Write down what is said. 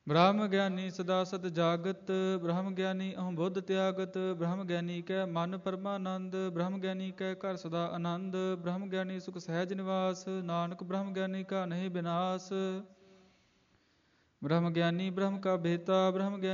ਬ੍ਰਹਮ ਗਿਆਨੀ ਸਦਾ ਸਤ ਜਾਗਤ, ਬ੍ਰਹਮ ਗਿਆਨੀ ਅਹੰ ਬੁੱਧ ਤਿਆਗਤ, ਬ੍ਰਹਮ ਗਿਆਨੀ ਕੈ ਮਨ ਪਰਮਾਨੰਦ, ਬ੍ਰਹਮ ਗਿਆਨੀ ਕੈ ਘਰ ਸਦਾ ਆਨੰਦ, ਬ੍ਰਹਮ ਗਿਆਨੀ ਸੁਖ ਸਹਿਜ ਨਿਵਾਸ, ਨਾਨਕ ਬ੍ਰਹਮ ਗਿਆਨੀ ਕਾ ਨਹੀਂ ਬਿਨਾਸ਼। ਬ੍ਰਹਮ ਗਿਆਨੀ ਬ੍ਰਹਮ ਕਾ ਭੇਤਾ, ਬ੍ਰਹਮ ਗਿਆਨੀ